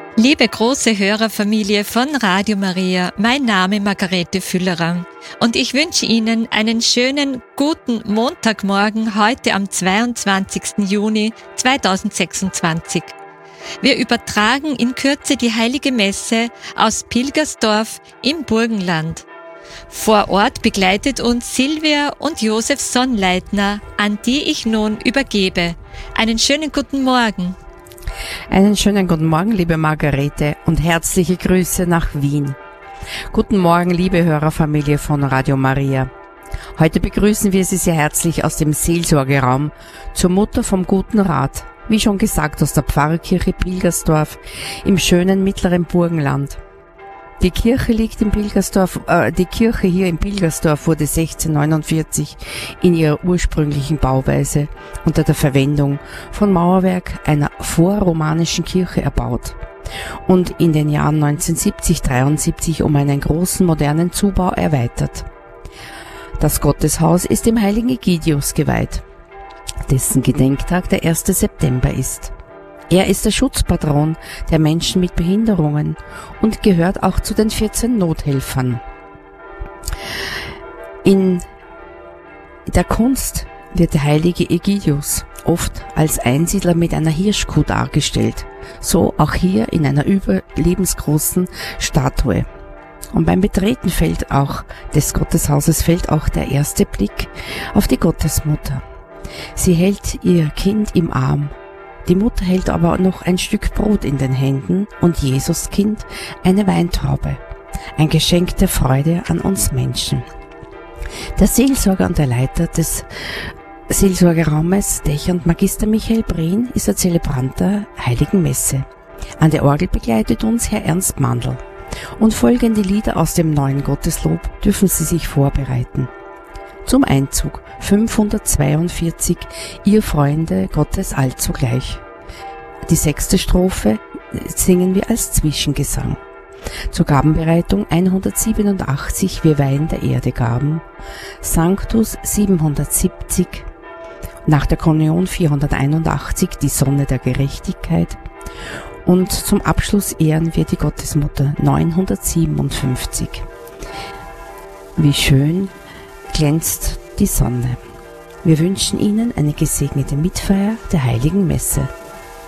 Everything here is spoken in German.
Liebe große Hörerfamilie von Radio Maria, mein Name Margarete Füllerer und ich wünsche Ihnen einen schönen, guten Montagmorgen heute am 22. Juni 2026. Wir übertragen in Kürze die Heilige Messe aus Pilgersdorf im Burgenland. Vor Ort begleitet uns Silvia und Josef Sonnleitner, an die ich nun übergebe. Einen schönen guten Morgen. Einen schönen guten Morgen, liebe Margarete, und herzliche Grüße nach Wien. Guten Morgen, liebe Hörerfamilie von Radio Maria. Heute begrüßen wir Sie sehr herzlich aus dem Seelsorgeraum zur Mutter vom Guten Rat, wie schon gesagt aus der Pfarrkirche Pilgersdorf im schönen mittleren Burgenland. Die Kirche liegt in Pilgersdorf, die Kirche hier in Pilgersdorf wurde 1649 in ihrer ursprünglichen Bauweise unter der Verwendung von Mauerwerk einer vorromanischen Kirche erbaut und in den Jahren 1970-73 um einen großen modernen Zubau erweitert. Das Gotteshaus ist dem heiligen Egidius geweiht, dessen Gedenktag der 1. September ist. Er ist der Schutzpatron der Menschen mit Behinderungen und gehört auch zu den 14 Nothelfern. In der Kunst wird der heilige Egidius oft als Einsiedler mit einer Hirschkuh dargestellt, so auch hier in einer überlebensgroßen Statue. Und beim Betreten des Gotteshauses fällt auch der erste Blick auf die Gottesmutter. Sie hält ihr Kind im Arm. Die Mutter hält aber noch ein Stück Brot in den Händen und Jesuskind eine Weintraube, ein Geschenk der Freude an uns Menschen. Der Seelsorger und der Leiter des Seelsorgeraumes Dächernd Magister Michael Brehn ist der Zelebrant der Heiligen Messe. An der Orgel begleitet uns Herr Ernst Mandl. Und folgende Lieder aus dem neuen Gotteslob dürfen Sie sich vorbereiten. Zum Einzug 542, ihr Freunde Gottes allzugleich. Die 6. Strophe singen wir als Zwischengesang. Zur Gabenbereitung 187, wir weihen der Erde Gaben. Sanctus 770, nach der Kommunion 481, die Sonne der Gerechtigkeit. Und zum Abschluss ehren wir die Gottesmutter 957. Wie schön glänzt die Sonne. Wir wünschen Ihnen eine gesegnete Mitfeier der Heiligen Messe.